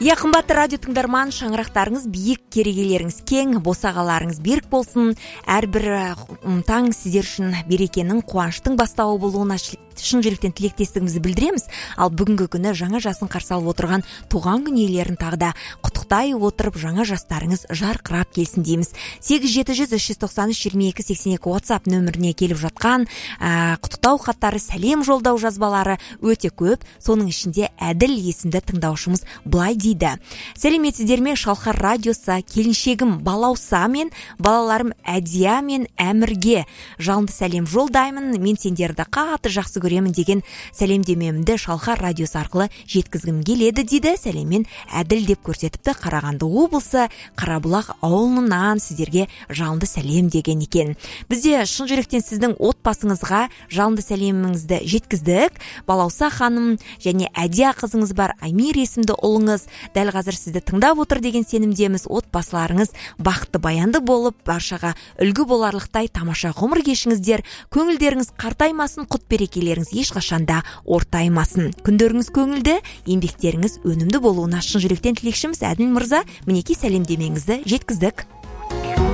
Қымбатты радио тыңдарман, шаңырақтарыңыз биік, керегелеріңіз кең, босағаларыңыз берік болсын. Әрбір таң сіздер үшін берекенің, қуаныштың бастауы болуына шын жүректен тілектестігімізді білдіреміз. Ал бүгінгі күні жаңа жасын қарсы алып отырған туған күн иелерін тағы да құттықтай отырып, жаңа жастарыңыз жарқырап келсін дейміз. 8-700-393-22-82 WhatsApp нөміріне келіп жатқан құттықтау хаттары, сәлем жолдау жазбалары өте көп. Соның ішінде Әділ есімді тыңдаушымыз былай дейді: сәлеметсіздер ме, Шалқар радиосы, келіншегім Балауса мен балаларым Әдия мен Әмірге жалынды сәлем жолдаймын. Мен сендерді қатты жақсы көремін деген сәлемдемемді Шалқар радиосы арқылы жеткізгім келеді дейді. Сәлеммен Әділ деп көрсетіпті. Қарағанды облысы Қарабұлақ ауылынан сіздерге жалынды сәлем деген екен. Бізде шын жүректен сіздің отбасыңызға жалынды сәлеміңізді жеткіздік. Балауса ханым және Әдия қызыңыз бар, Аймир есімді ұлыңыз дәл қазір сізді тыңдап отыр деген сенімдеміз. Отбасыларыңыз бақытты баянды болып, баршаға үлгі боларлықтай тамаша ғұмыр кешіңіздер. Көңілдеріңіз қартаймасын, құт берекелеріңіз ешқашанда ортаймасын. Күндеріңіз көңілді, еңбектеріңіз өнімді болуына шын жүректен тілекшіміз. Әділ мырза, мінеки сәлемдемеңізді жеткіздік.